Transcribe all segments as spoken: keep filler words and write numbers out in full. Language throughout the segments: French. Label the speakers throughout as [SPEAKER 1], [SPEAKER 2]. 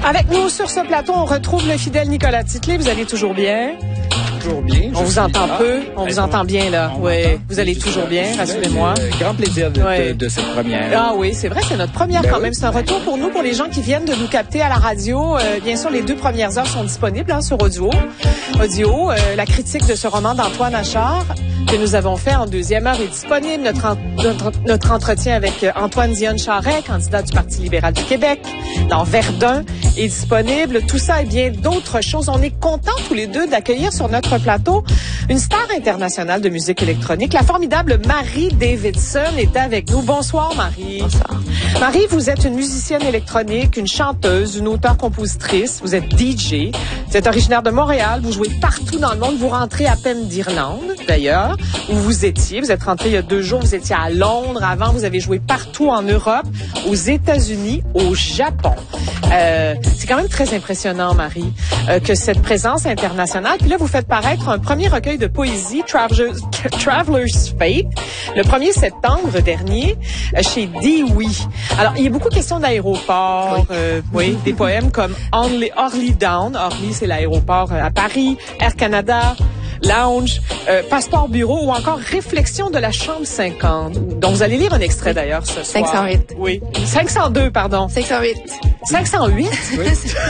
[SPEAKER 1] Avec nous sur ce plateau, on retrouve le fidèle Nicolas Titley. Vous allez toujours bien?
[SPEAKER 2] Toujours bien.
[SPEAKER 1] On vous entend là. peu. On ben, vous entend bien, là. Oui. Vous allez toujours bien, rassurez-moi.
[SPEAKER 2] Euh, grand plaisir de, ouais. de, de cette première.
[SPEAKER 1] Ah oui, c'est vrai, c'est notre première ben quand oui. même. C'est un retour pour nous, pour les gens qui viennent de nous capter à la radio. Euh, bien sûr, les deux premières heures sont disponibles hein, sur audio. Audio, euh, la critique de ce roman d'Antoine Achard que nous avons fait en deuxième heure est disponible. Notre, en, notre, notre entretien avec Antoine Dionne Charest, candidat du Parti libéral du Québec, dans Verdun, est disponible. Tout ça et bien d'autres choses. On est contents tous les deux d'accueillir sur notre plateau une star internationale de musique électronique. La formidable Marie Davidson est avec nous. Bonsoir, Marie.
[SPEAKER 3] Bonsoir.
[SPEAKER 1] Marie, vous êtes une musicienne électronique, une chanteuse, une auteure-compositrice. Vous êtes D J. Vous êtes originaire de Montréal. Vous jouez partout dans le monde. Vous rentrez à peine d'Irlande, d'ailleurs, où vous étiez. Vous êtes rentré il y a deux jours. Vous étiez à Londres. Avant, vous avez joué partout en Europe, aux États-Unis, au Japon. Euh, c'est quand même très impressionnant, Marie, euh, que cette présence internationale. Puis là, vous faites paraître un premier recueil de poésie, Traveler's, Traveler's Fate, le premier septembre dernier, euh, chez Dewey. Alors, il y a beaucoup de questions d'aéroport, oui, euh, oui des poèmes comme Orly, Orly Down, Orly, c'est l'aéroport à Paris, Air Canada, Lounge, euh, Passeport Bureau ou encore Réflexion de la chambre cinquante, dont vous allez lire un extrait d'ailleurs ce soir.
[SPEAKER 3] cinq cent huit.
[SPEAKER 1] Oui. cinq cent deux, pardon.
[SPEAKER 3] cinq cent huit.
[SPEAKER 1] cinq cent huit?
[SPEAKER 3] Oui.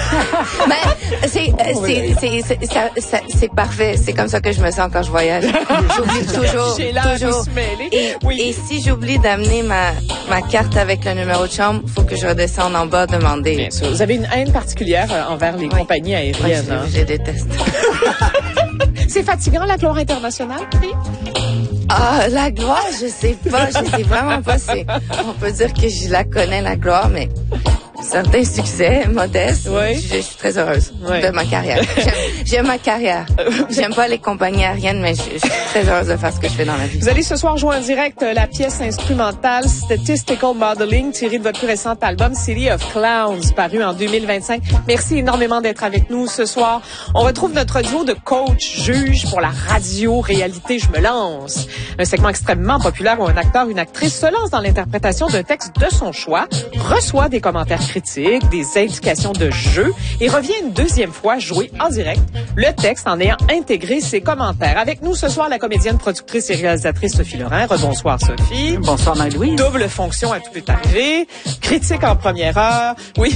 [SPEAKER 3] Ben, c'est, c'est, c'est, c'est, ça, ça, c'est parfait. C'est comme ça que je me sens quand je voyage. J'oublie toujours.
[SPEAKER 1] J'ai l'air
[SPEAKER 3] toujours. Et,
[SPEAKER 1] oui.
[SPEAKER 3] et si j'oublie d'amener ma, ma carte avec le numéro de chambre, faut que je redescende en bas demander.
[SPEAKER 1] Bien sûr. Vous avez une haine particulière envers les oui. compagnies aériennes.
[SPEAKER 3] Oui, je,
[SPEAKER 1] hein?
[SPEAKER 3] je déteste.
[SPEAKER 1] C'est fatigant, la gloire internationale, oui?
[SPEAKER 3] Ah, la gloire, je sais pas, je sais vraiment pas. C'est, on peut dire que je la connais, la gloire, mais certains succès modestes, oui. je, je suis très heureuse oui. de ma carrière. J'aime, j'aime ma carrière. J'aime pas les compagnies aériennes, mais je, je suis très heureuse de faire ce que je fais dans la vie.
[SPEAKER 1] Vous allez ce soir jouer en direct la pièce instrumentale Statistical Modeling, tirée de votre plus récent album City of Clowns, paru en deux mille vingt-cinq. Merci énormément d'être avec nous ce soir. On retrouve notre duo de coach juge pour la radio réalité Je me lance. Un segment extrêmement populaire où un acteur, une actrice se lance dans l'interprétation d'un texte de son choix, reçoit des commentaires critiques, des indications de jeu et revient une deuxième fois jouer en direct le texte en ayant intégré ses commentaires. Avec nous ce soir, la comédienne, productrice et réalisatrice Sophie Lorrain. Rebonsoir Sophie.
[SPEAKER 4] Bonsoir Marie-Louise.
[SPEAKER 1] Double fonction à tout peut arriver. Critique en première heure. Oui.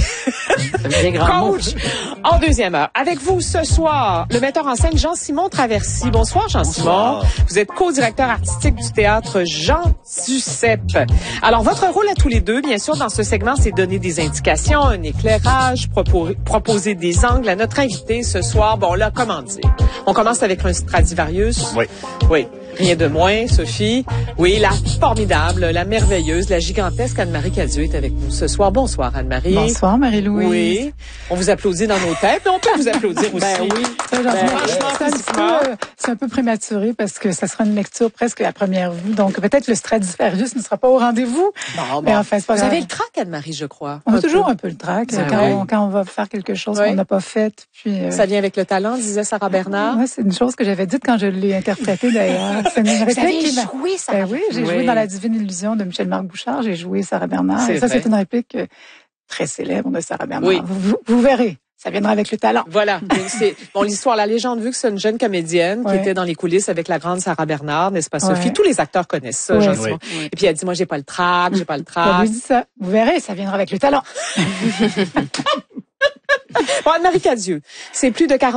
[SPEAKER 4] Bien grand
[SPEAKER 1] Coach mot. En deuxième heure. Avec vous ce soir, le metteur en scène Jean-Simon Traversy. Bonsoir Jean-Simon. Vous êtes co-directeur artistique du théâtre Jean Duceppe. Alors, votre rôle à tous les deux, bien sûr, dans ce segment, c'est donner des indications, un éclairage, propos, proposer des angles à notre invité ce soir. Bon, là, comment dire? On commence avec un Stradivarius.
[SPEAKER 2] Oui.
[SPEAKER 1] Oui. Rien de moins, Sophie. Oui, la formidable, la merveilleuse, la gigantesque Anne-Marie Cadieux est avec nous ce soir. Bonsoir, Anne-Marie.
[SPEAKER 4] Bonsoir, Marie-Louise.
[SPEAKER 1] Oui. On vous applaudit dans nos têtes, mais on peut vous applaudir aussi.
[SPEAKER 4] Ben oui. Ben, ben, franchement, c'est un, petit peu, c'est un peu prématuré parce que ça sera une lecture presque à première vue. Donc, peut-être le Stradivarius ne sera pas au rendez-vous.
[SPEAKER 1] Bon, bon.
[SPEAKER 4] Mais enfin, c'est pas
[SPEAKER 1] vous
[SPEAKER 4] grave.
[SPEAKER 1] avez le trac, Anne-Marie, je crois.
[SPEAKER 4] On a
[SPEAKER 1] un
[SPEAKER 4] toujours
[SPEAKER 1] peu.
[SPEAKER 4] un peu le trac
[SPEAKER 1] quand,
[SPEAKER 4] vrai. on, quand on va faire quelque chose oui. qu'on n'a pas fait. Puis, euh...
[SPEAKER 1] ça vient avec le talent, disait Sarah Bernard.
[SPEAKER 4] Oui, c'est une chose que j'avais dite quand je l'ai interprétée, d'ailleurs. C'est une réplique qui
[SPEAKER 1] joué, Sarah.
[SPEAKER 4] Ben oui, j'ai oui. joué dans La Divine Illusion de Michel-Marc Bouchard. J'ai joué Sarah Bernard.
[SPEAKER 1] C'est
[SPEAKER 4] et ça,
[SPEAKER 1] vrai.
[SPEAKER 4] c'est une réplique très célèbre de Sarah Bernard.
[SPEAKER 1] Oui.
[SPEAKER 4] Vous, vous, vous verrez. Ça viendra avec le talent.
[SPEAKER 1] Voilà. C'est, bon, l'histoire, la légende veut que c'est une jeune comédienne qui
[SPEAKER 4] ouais.
[SPEAKER 1] était dans les coulisses avec la grande Sarah Bernard, n'est-ce pas, Sophie?
[SPEAKER 4] Ouais.
[SPEAKER 1] Tous les acteurs connaissent ça,
[SPEAKER 4] ouais.
[SPEAKER 1] Jean-Simon.
[SPEAKER 4] Ouais.
[SPEAKER 1] Et puis elle dit, moi, j'ai pas le trac, j'ai pas le trac.
[SPEAKER 4] Elle lui dit ça. Vous verrez, ça viendra avec le talent.
[SPEAKER 1] Bon, Anne-Marie Cadieux, c'est plus de quarante